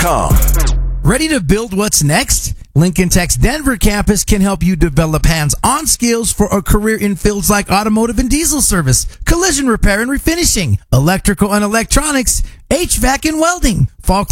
LincolnTechDenver.com. Ready to build what's next? Lincoln Tech's Denver campus can help you develop hands-on skills for a career in fields like automotive and diesel service, collision repair and refinishing, electrical and electronics, HVAC and welding. Fall